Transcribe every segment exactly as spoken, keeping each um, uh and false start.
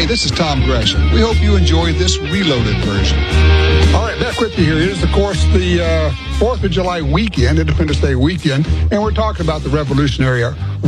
this is Tom Gresham. We hope you enjoy this reloaded version. All right, back with you here. It is, of course, the uh, fourth of July weekend, Independence Day weekend, and we're talking about the Revolutionary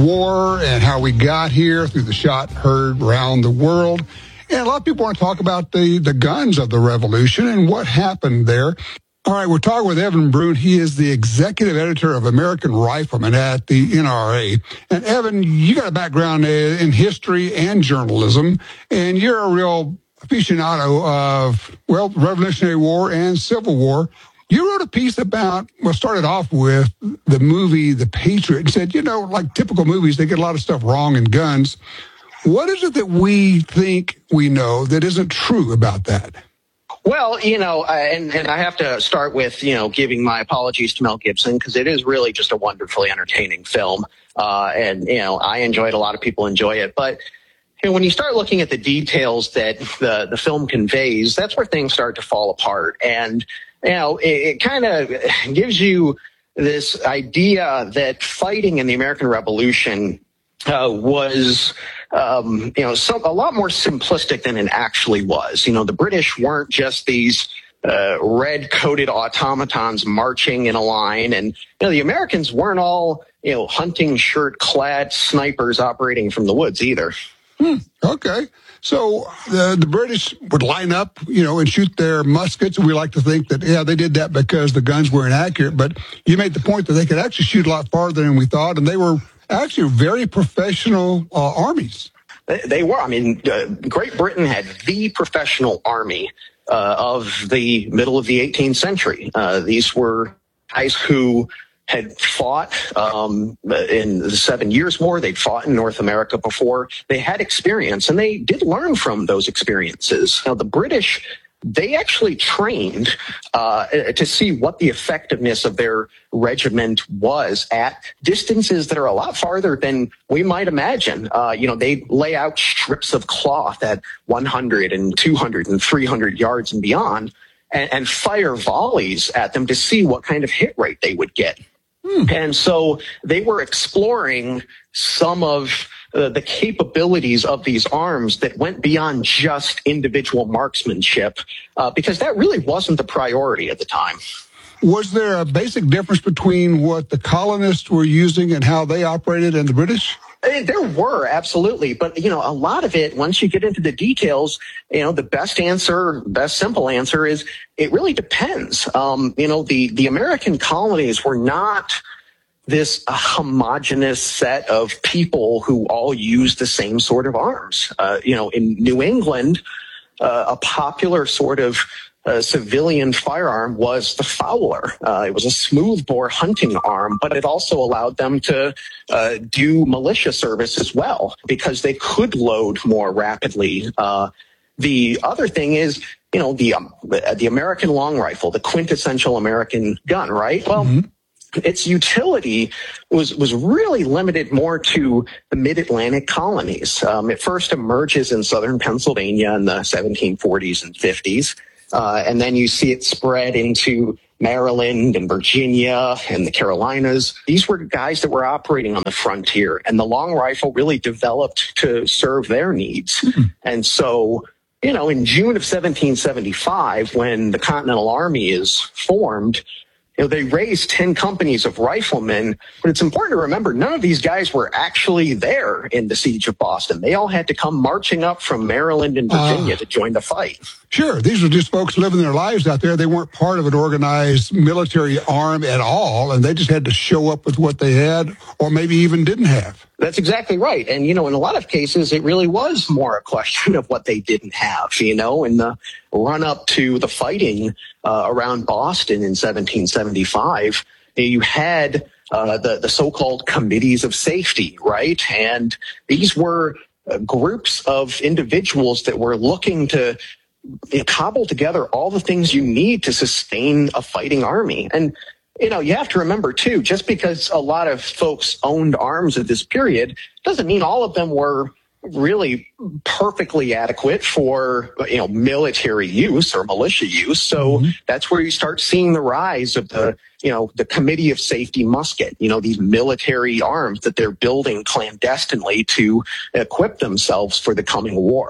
War and how we got here through the shot heard around the world. And a lot of people want to talk about the, the guns of the Revolution and what happened there. All right, we're talking with Evan Brun. He is the executive editor of American Rifleman at the N R A. And Evan, you got a background in history and journalism, and you're a real aficionado of, well, Revolutionary War and Civil War. You wrote a piece about, well, started off with the movie The Patriot and said, you know, like typical movies, they get a lot of stuff wrong in guns. What is it that we think we know that isn't true about that? Well, you know, uh, and, and I have to start with, you know, giving my apologies to Mel Gibson, because it is really just a wonderfully entertaining film. Uh, and, you know, I enjoy it. A lot of people enjoy it. But, you know, when you start looking at the details that the, the film conveys, that's where things start to fall apart. And, you know, it, it kind of gives you this idea that fighting in the American Revolution Uh, was, um, you know, some, a lot more simplistic than it actually was. You know, the British weren't just these uh, red-coated automatons marching in a line, and you know, the Americans weren't all, you know, hunting shirt-clad snipers operating from the woods either. Hmm. Okay. So the, the British would line up, you know, and shoot their muskets. We like to think that, yeah, they did that because the guns were inaccurate, but you made the point that they could actually shoot a lot farther than we thought, and they were actually very professional uh, armies. They, they were. I mean, uh, Great Britain had the professional army uh, of the middle of the eighteenth century. Uh, these were guys who had fought um, in the Seven Years' War. They'd fought in North America before. They had experience, and they did learn from those experiences. Now, the British, they actually trained uh, to see what the effectiveness of their regiment was at distances that are a lot farther than we might imagine. Uh, you know, they lay out strips of cloth at one hundred and two hundred and three hundred yards and beyond, and, and fire volleys at them to see what kind of hit rate they would get. Hmm. And so they were exploring some of Uh, the capabilities of these arms that went beyond just individual marksmanship, uh, because that really wasn't the priority at the time. Was there a basic difference between what the colonists were using and how they operated and the British? There were, absolutely. But, you know, a lot of it, once you get into the details, you know, the best answer, best simple answer is it really depends. Um, you know, the, the American colonies were not this homogenous set of people who all use the same sort of arms. Uh, you know, in New England, uh, a popular sort of uh, civilian firearm was the Fowler. Uh, it was a smoothbore hunting arm, but it also allowed them to uh, do militia service as well because they could load more rapidly. Uh, the other thing is, you know, the um, the American long rifle, the quintessential American gun, right? Well. Mm-hmm. Its utility was was really limited more to the mid-Atlantic colonies. Um, it first emerges in southern Pennsylvania in the seventeen forties and fifties, uh, and then you see it spread into Maryland and Virginia and the Carolinas. These were guys that were operating on the frontier, and the long rifle really developed to serve their needs. Mm-hmm. And so, you know, in June of seventeen seventy-five, when the Continental Army is formed, you know, they raised ten companies of riflemen, but it's important to remember none of these guys were actually there in the siege of Boston. They all had to come marching up from Maryland and Virginia uh, to join the fight. Sure. These were just folks living their lives out there. They weren't part of an organized military arm at all, and they just had to show up with what they had or maybe even didn't have. That's exactly right. And, you know, in a lot of cases, it really was more a question of what they didn't have, you know, in the run up to the fighting uh, around Boston in seventeen seventy-five. You had uh, the, the so-called committees of safety, right? And these were uh, groups of individuals that were looking to you know, cobble together all the things you need to sustain a fighting army. And you know, you have to remember, too, just because a lot of folks owned arms at this period doesn't mean all of them were really perfectly adequate for, you know, military use or militia use. So mm-hmm. that's where you start seeing the rise of the, you know, the Committee of Safety musket, you know, these military arms that they're building clandestinely to equip themselves for the coming war.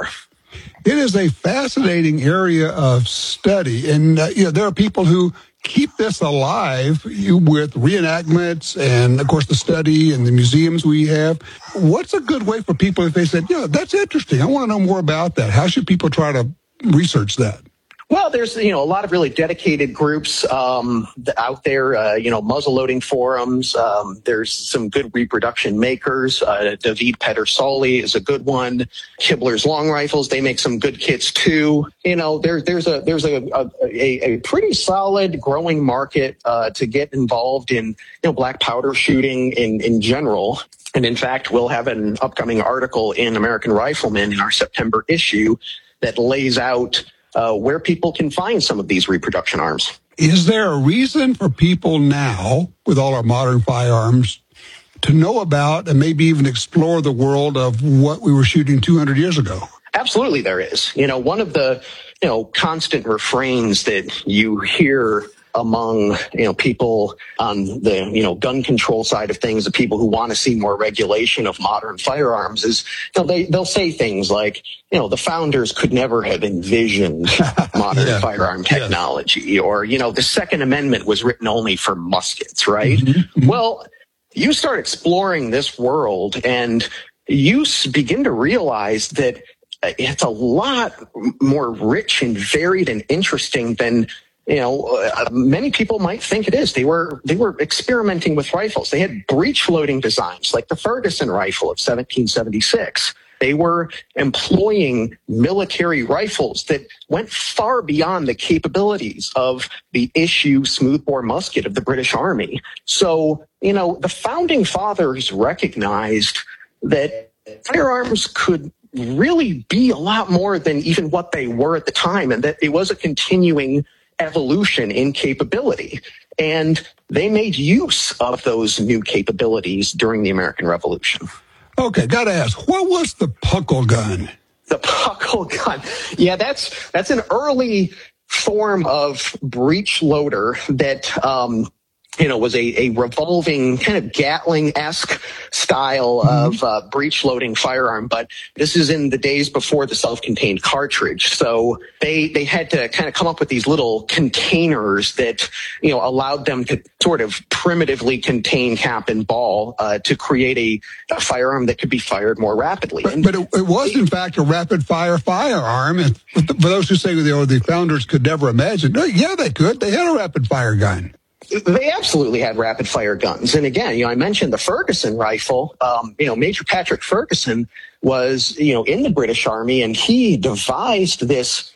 It is a fascinating area of study, and uh, you know there are people who keep this alive with reenactments and, of course, the study and the museums we have. What's a good way for people if they said, yeah, that's interesting, I want to know more about that? How should people try to research that? Well, there's, you know, a lot of really dedicated groups um, out there, uh, you know, muzzleloading forums. Um, there's some good reproduction makers. Uh, David Pedersoli is a good one. Kibler's Long Rifles, they make some good kits too. You know, there, there's a there's a, a, a pretty solid growing market uh, to get involved in, you know, black powder shooting in, in general. And in fact, we'll have an upcoming article in American Rifleman in our September issue that lays out Uh, where people can find some of these reproduction arms. Is there a reason for people now, with all our modern firearms, to know about and maybe even explore the world of what we were shooting two hundred years ago? Absolutely there is. You know, one of the, you know, constant refrains that you hear among, you know, people on the, you know, gun control side of things, the people who want to see more regulation of modern firearms is, you know, they, they'll say things like, you know, the founders could never have envisioned modern yeah. firearm technology, yeah. or, you know, the Second Amendment was written only for muskets, right? Mm-hmm. Mm-hmm. Well, you start exploring this world and you begin to realize that it's a lot more rich and varied and interesting than, you know, uh, many people might think it is. They were they were experimenting with rifles. They had breech loading designs like the Ferguson rifle of seventeen seventy-six. They were employing military rifles that went far beyond the capabilities of the issue smoothbore musket of the British Army. So, you know, the founding fathers recognized that firearms could really be a lot more than even what they were at the time, and that it was a continuing evolution in capability. And they made use of those new capabilities during the American Revolution. Okay, gotta ask, what was the puckle gun? The puckle gun. Yeah, that's that's an early form of breech loader that um you know, was a, a revolving kind of Gatling-esque style mm-hmm. of uh, breech loading firearm. But this is in the days before the self-contained cartridge. So they, they had to kind of come up with these little containers that, you know, allowed them to sort of primitively contain cap and ball uh, to create a, a firearm that could be fired more rapidly. But, but it, it was, in fact, a rapid-fire firearm. And for those who say, you know, the founders could never imagine, no, yeah, they could. They had a rapid-fire gun. They absolutely had rapid fire guns. And again, you know, I mentioned the Ferguson rifle. Um, you know, Major Patrick Ferguson was, you know, in the British Army, and he devised this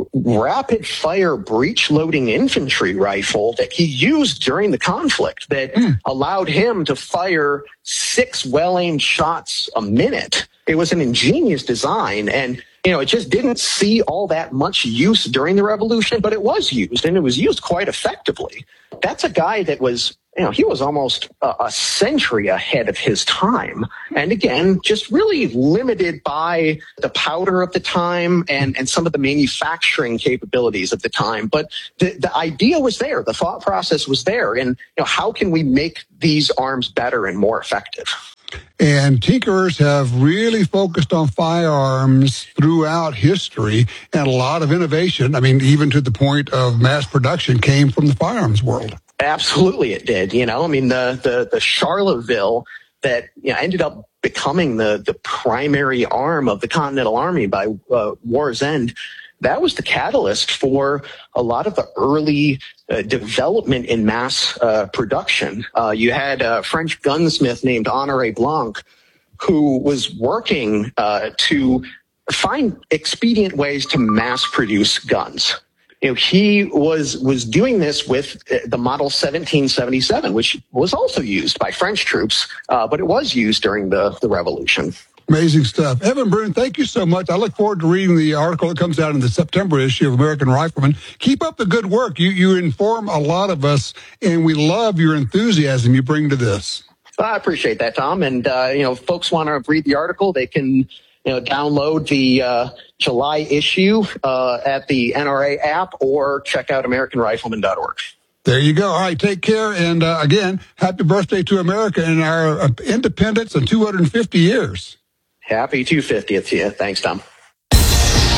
rapid fire breech loading infantry rifle that he used during the conflict that mm. allowed him to fire six well-aimed shots a minute. It was an ingenious design, and you know, it just didn't see all that much use during the Revolution, but it was used, and it was used quite effectively. That's a guy that was, you know, he was almost a, a century ahead of his time. And again, just really limited by the powder of the time and, and some of the manufacturing capabilities of the time. But the, the idea was there. The thought process was there. And, you know, how can we make these arms better and more effective? And tinkerers have really focused on firearms throughout history, and a lot of innovation, I mean, even to the point of mass production, came from the firearms world. Absolutely it did. You know, I mean, the, the, the Charlottesville that, you know, ended up becoming the, the primary arm of the Continental Army by uh, war's end, that was the catalyst for a lot of the early uh, development in mass uh, production. Uh, you had a French gunsmith named Honoré Blanc who was working uh, to find expedient ways to mass produce guns. You know, he was was doing this with the Model seventeen seventy-seven, which was also used by French troops, uh, but it was used during the, the Revolution. Amazing stuff. Evan Brun, thank you so much. I look forward to reading the article that comes out in the September issue of American Rifleman. Keep up the good work. You you inform a lot of us, and we love your enthusiasm you bring to this. I appreciate that, Tom. And, uh, you know, if folks want to read the article, they can, you know, download the uh, July issue uh, at the N R A app or check out American Rifleman dot org. There you go. All right, take care. And, uh, again, happy birthday to America and our uh, independence in two hundred fifty years. Happy two hundred fiftieth to you. Thanks, Tom.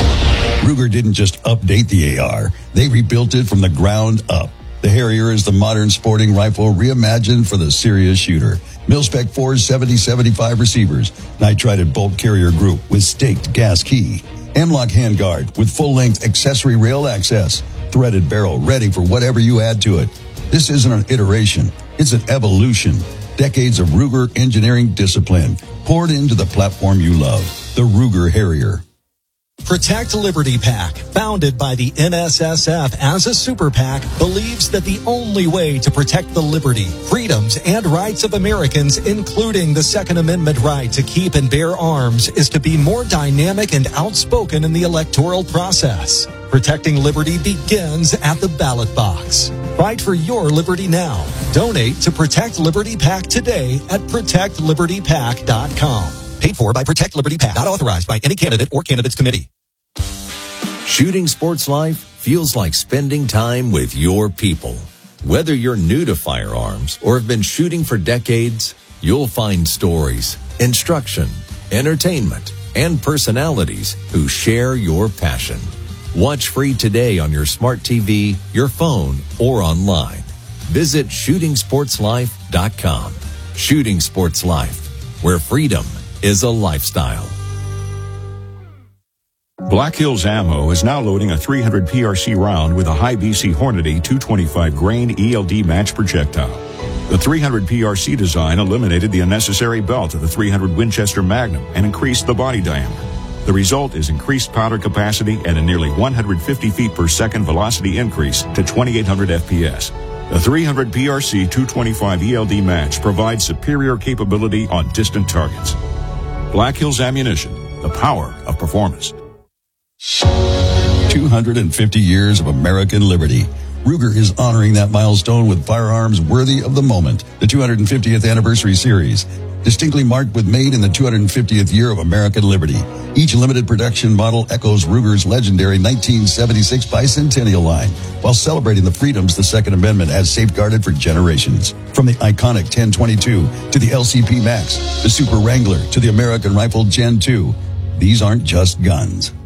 Ruger didn't just update the A R. They rebuilt it from the ground up. The Harrier is the modern sporting rifle reimagined for the serious shooter. Mil-spec four seventy seventy-five receivers, nitrided bolt carrier group with staked gas key, M-LOK handguard with full-length accessory rail access, threaded barrel ready for whatever you add to it. This isn't an iteration, it's an evolution. Decades of Ruger engineering discipline poured into the platform you love, the Ruger Harrier. Protect Liberty PAC, founded by the N S S F as a super PAC, believes that the only way to protect the liberty, freedoms, and rights of Americans, including the Second Amendment right to keep and bear arms, is to be more dynamic and outspoken in the electoral process. Protecting liberty begins at the ballot box. Fight for your liberty now. Donate to Protect Liberty PAC today at protect liberty pac dot com. Paid for by Protect Liberty PAC. Not authorized by any candidate or candidates committee. Shooting Sports Life feels like spending time with your people. Whether you're new to firearms or have been shooting for decades, you'll find stories, instruction, entertainment, and personalities who share your passion. Watch free today on your smart T V, your phone, or online. Visit shooting sports life dot com. Shooting Sports Life, where freedom is a lifestyle. Black Hills Ammo is now loading a three hundred P R C round with a high B C Hornady two twenty-five grain E L D match projectile. The three hundred P R C design eliminated the unnecessary belt of the three hundred Winchester Magnum and increased the body diameter. The result is increased powder capacity and a nearly one hundred fifty feet per second velocity increase to twenty-eight hundred F P S. The three hundred P R C two twenty-five E L D match provides superior capability on distant targets. Black Hills Ammunition, the power of performance. two hundred fifty years of American liberty. Ruger is honoring that milestone with firearms worthy of the moment. The two hundred fiftieth Anniversary Series, distinctly marked with made in the two hundred fiftieth year of American liberty. Each limited production model echoes Ruger's legendary nineteen seventy-six bicentennial line, while celebrating the freedoms the Second Amendment has safeguarded for generations. From the iconic ten twenty-two to the L C P Max, the Super Wrangler to the American Rifle Gen two, these aren't just guns.